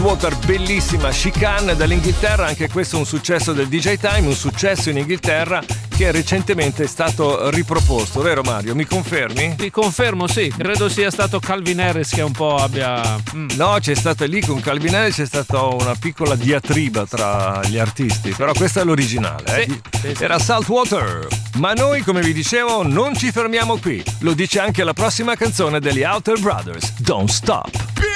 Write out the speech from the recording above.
Water, bellissima, Chicane dall'Inghilterra, anche questo è un successo del DJ Time, un successo in Inghilterra che recentemente è stato riproposto, vero Mario? Mi confermi? Ti confermo, sì, credo sia stato Calvin Harris che un po' abbia... No, c'è stata lì con Calvin Harris, c'è stata una piccola diatriba tra gli artisti, però questa è l'originale, sì. Era Saltwater. Ma noi, come vi dicevo, non ci fermiamo qui, lo dice anche la prossima canzone degli Outer Brothers, Don't Stop.